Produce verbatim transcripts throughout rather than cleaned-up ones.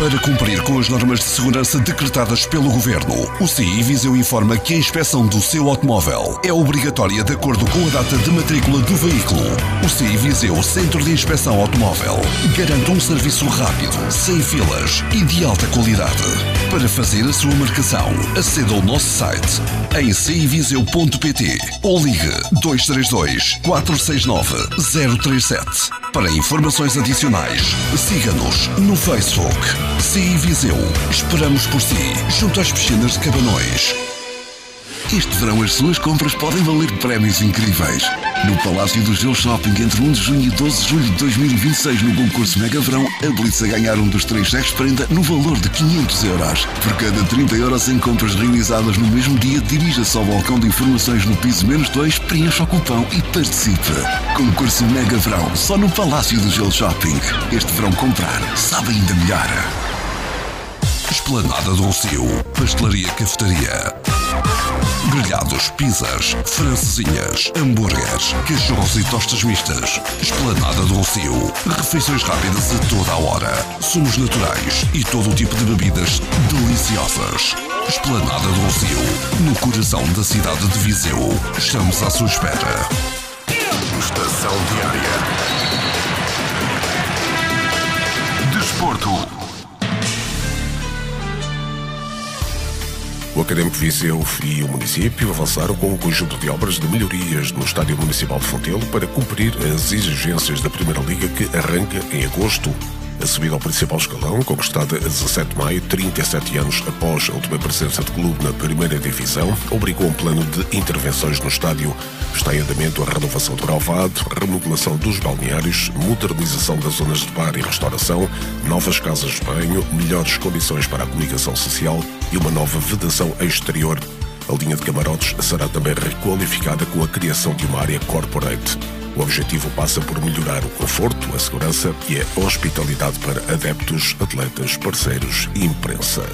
Para cumprir com as normas de segurança decretadas pelo Governo, o C I Viseu informa que a inspeção do seu automóvel é obrigatória de acordo com a data de matrícula do veículo. O C I Viseu Centro de Inspeção Automóvel garante um serviço rápido, sem filas e de alta qualidade. Para fazer a sua marcação, aceda ao nosso site em c i viseu ponto p t ou ligue dois três dois, quatro seis nove, zero três sete. Para informações adicionais, siga-nos no Facebook. C I Viseu. Esperamos por si, junto às piscinas de Cabanões. Este verão as suas compras podem valer prémios incríveis. No Palácio do Gelo Shopping, entre um de junho e doze de julho de dois mil e vinte e seis, no concurso Mega Verão, habilite-se a ganhar um dos três cheques prenda no valor de quinhentos euros. Por cada trinta euros em compras realizadas no mesmo dia, dirija-se ao balcão de informações no piso menos dois, preencha o cupão e participe. Concurso Mega Verão, só no Palácio do Gelo Shopping. Este verão comprar sabe ainda melhor. Esplanada do Rossio, pastelaria cafetaria. Grelhados, pizzas, francesinhas, hambúrgueres, cachorros e tostas mistas. Esplanada do Rossio. Refeições rápidas a toda a hora. Sumos naturais e todo o tipo de bebidas deliciosas. Esplanada do Rossio. No coração da cidade de Viseu. Estamos à sua espera. Estação Diária. Desporto. O Académico Viseu e o município avançaram com um conjunto de obras de melhorias no Estádio Municipal de Fontelo para cumprir as exigências da Primeira Liga, que arranca em agosto. A subida ao principal escalão, conquistada a dezassete de maio, trinta e sete anos após a última presença do clube na Primeira Divisão, obrigou um plano de intervenções no estádio. Está em andamento a renovação do relvado, remodelação dos balneários, modernização das zonas de bar e restauração, novas casas de banho, melhores condições para a comunicação social e uma nova vedação exterior. A linha de camarotes será também requalificada com a criação de uma área corporate. O objetivo passa por melhorar o conforto, a segurança e a hospitalidade para adeptos, atletas, parceiros e imprensa.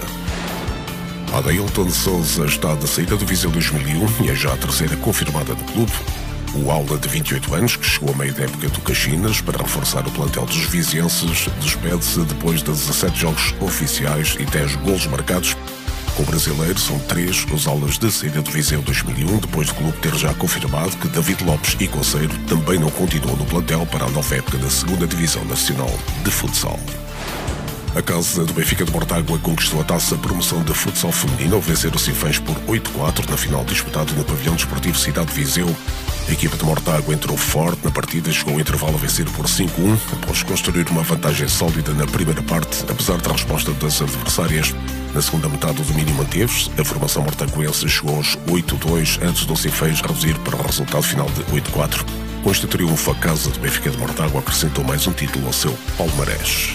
Adailton Souza está de saída do Viseu dois mil e um e é já a terceira confirmada no clube. O aula de vinte e oito anos, que chegou a meio da época do Caxinas para reforçar o plantel dos vizienses, despede-se depois de dezassete jogos oficiais e dez golos marcados. Com o brasileiro, são três os aulas de saída do Viseu dois mil e um, depois do clube ter já confirmado que David Lopes e Conceiro também não continuam no plantel para a nova época da segunda Divisão Nacional de Futsal. A Casa do Benfica de Mortágua conquistou a taça promoção de futsal feminino ao vencer o Sinfãs por oito a quatro na final disputada no pavilhão desportivo Cidade de Viseu. A equipa de Mortágua entrou forte na partida e chegou ao intervalo a vencer por cinco a um, após construir uma vantagem sólida na primeira parte, apesar da resposta das adversárias. Na segunda metade, o domínio manteve-se. A formação mortaguense chegou aos oito a dois, antes do Sinfãs reduzir para o resultado final de oito a quatro. Com este triunfo, a Casa do Benfica de Mortágua acrescentou mais um título ao seu palmarés.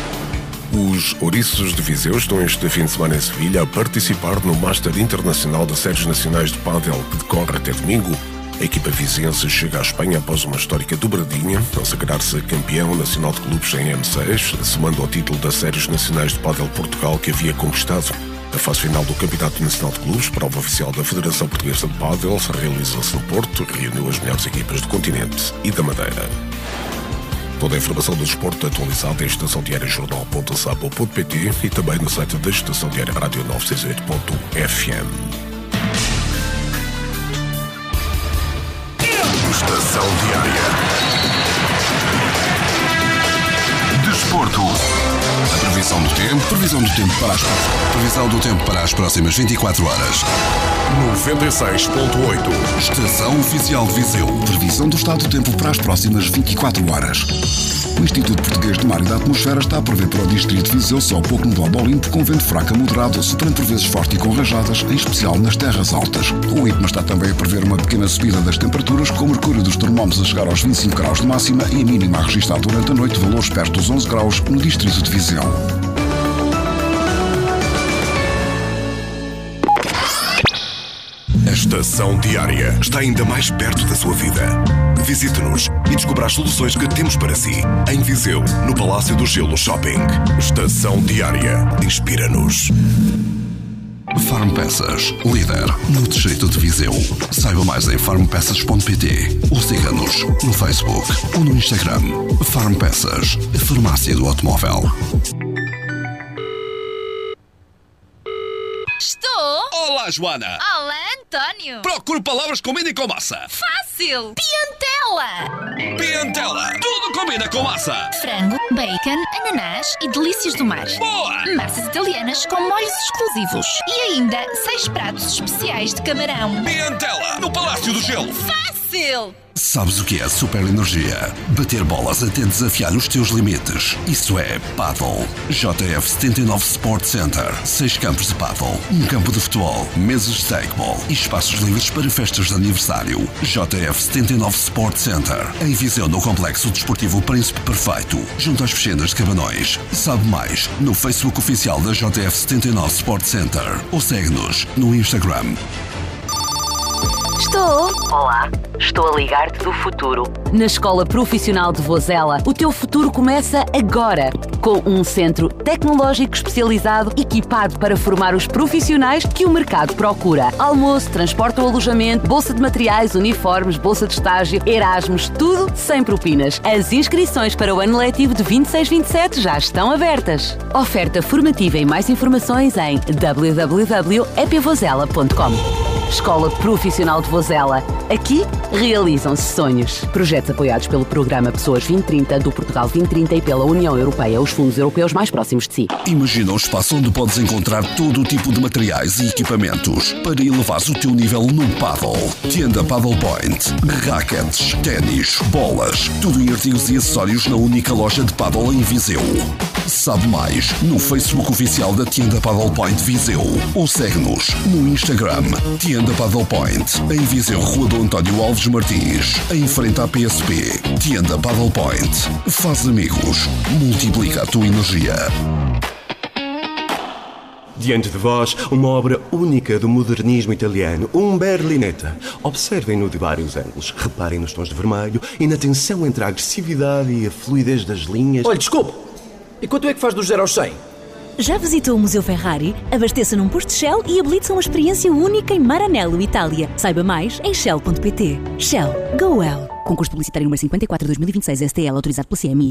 Os ouriços de Viseu estão este fim de semana em Sevilha a participar no Master Internacional das Séries Nacionais de Pádel, que decorre até domingo. A equipa viziense chega à Espanha após uma histórica dobradinha, ao sagrar-se campeão nacional de clubes em M seis, somando ao título das Séries Nacionais de Pádel Portugal que havia conquistado. A fase final do Campeonato Nacional de Clubes, prova oficial da Federação Portuguesa de Pádel, realizou-se no Porto, reuniu as melhores equipas do continente e da Madeira. Toda a informação do desporto atualizada em estação diária jornal ponto sapo ponto pt e também no site da Estação Diária Rádio novecentos e sessenta e oito ponto f m. Estação Diária. Desporto. A previsão do tempo, previsão do tempo para as previsão do tempo para as próximas vinte e quatro horas. noventa e seis ponto oito. Estação Oficial de Viseu. Previsão do estado do tempo para as próximas vinte e quatro horas. O Instituto Português de Mar e da Atmosfera está a prever para o distrito de Viseu céu pouco nublado ao limpo, com vento fraco a moderado, soprando por vezes forte e com rajadas, em especial nas terras altas. O IPMA está também a prever uma pequena subida das temperaturas, com o mercúrio dos termómetros a chegar aos vinte e cinco graus de máxima e a mínima a registrar durante a noite valores perto dos onze graus no distrito de Viseu. A Estação Diária está ainda mais perto da sua vida. Visite-nos e descubra as soluções que temos para si. Em Viseu, no Palácio do Gelo Shopping. Estação Diária. Inspira-nos. Farm Peças, líder no distrito de Viseu. Saiba mais em farm peças ponto pt ou siga-nos no Facebook ou no Instagram. Farm Peças, a farmácia do automóvel. Estou? Olá, Joana! Olá, António! Procuro palavras que combinem com massa. Fácil! Piantela! Piantela! Tudo combina com massa! Frango, bacon, ananás e delícias do mar. Boa! Massas italianas com molhos exclusivos. E ainda seis pratos especiais de camarão. Piantela! No Palácio do Gelo! Fácil! Sabes o que é super energia? Bater bolas até desafiar os teus limites. Isso é Paddle. J F setenta e nove Sport Center. Seis campos de paddle, um campo de futebol, mesas de stackball e espaços livres para festas de aniversário. J F setenta e nove Sport Center. Em Viseu, no Complexo Desportivo Príncipe Perfeito, junto às piscinas de Cabanões. Sabe mais no Facebook oficial da J F setenta e nove Sport Center ou segue-nos no Instagram. Estou. Olá, estou a ligar-te do futuro. Na Escola Profissional de Vozela, o teu futuro começa agora, com um centro tecnológico especializado equipado para formar os profissionais que o mercado procura. Almoço, transporte ou alojamento, bolsa de materiais, uniformes, bolsa de estágio, Erasmus, tudo sem propinas. As inscrições para o ano letivo de vinte e seis vinte e sete já estão abertas. Oferta formativa e mais informações em w w w ponto e p vozela ponto com. Escola Profissional de Vozela. Aqui realizam-se sonhos. Projetos apoiados pelo Programa Pessoas vinte trinta do Portugal vinte trinta e pela União Europeia, os fundos europeus mais próximos de si. Imagina um espaço onde podes encontrar todo o tipo de materiais e equipamentos para elevares o teu nível no paddle. Tienda Paddle Point. Rackets, ténis, bolas, tudo em artigos e acessórios na única loja de paddle em Viseu. Sabe mais no Facebook oficial da Tienda Paddle Point Viseu ou segue-nos no Instagram Tienda Paddle Point, em Viseu, Rua do António Alves Martins, em frente à P S P. Tienda Paddle Point. Faz amigos, multiplica a tua energia. Diante de vós, uma obra única do modernismo italiano, um Berlinetta. Observem-no de vários ângulos, reparem nos tons de vermelho e na tensão entre a agressividade e a fluidez das linhas. Olha, desculpe, e quanto é que faz do zero aos cem? Já visitou o Museu Ferrari? Abasteça num posto Shell e habilite-se a uma experiência única em Maranello, Itália. Saiba mais em shell ponto p t. Shell. Go well. Concurso publicitário número cinquenta e quatro de dois mil e vinte e seis S T L, autorizado pelo C M I.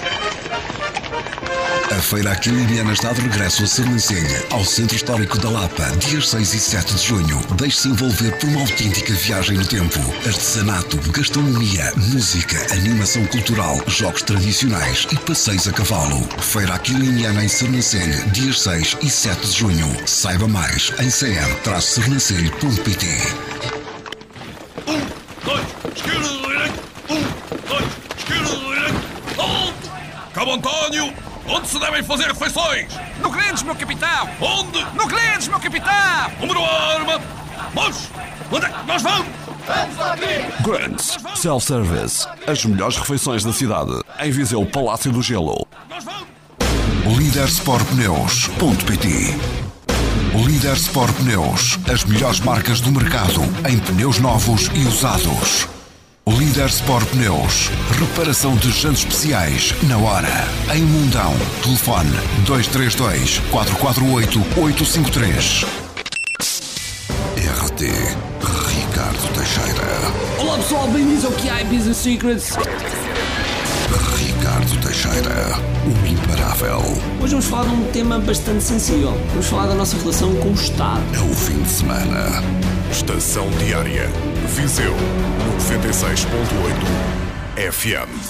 A Feira Aquiliniana está de regresso a Sernancelha, ao Centro Histórico da Lapa, dias seis e sete de junho. Deixe-se envolver por uma autêntica viagem no tempo. Artesanato, gastronomia, música, animação cultural, jogos tradicionais e passeios a cavalo. Feira Aquiliniana em Sernancelha, dias seis e sete de junho. Saiba mais em c r traço sernancelho ponto p t. Um, dois, esquerda, direita. Um, dois, esquerda, direita. Halt! Cabo António! Onde se devem fazer refeições? No Grandes, meu capitão! Onde? No Grandes, meu capitão! Número arma! Mas, onde é que nós vamos? Vamos aqui! Grandes Self-Service. As melhores refeições da cidade. Em Viseu, Palácio do Gelo. Nós vamos! Líder Sport Pneus ponto p t. Líder Sport Pneus. As melhores marcas do mercado em pneus novos e usados. Líder Sport Pneus. Reparação de jantes especiais na hora. Em Mundão. Telefone dois três dois, quatro quatro oito, oito cinco três. R T Ricardo Teixeira. Olá pessoal, bem-vindos ao que há Business Secrets. Ricardo Teixeira, o imparável. Hoje vamos falar de um tema bastante sensível. Vamos falar da nossa relação com o Estado. É o fim de semana. Estação Diária. Viseu noventa e seis ponto oito F M.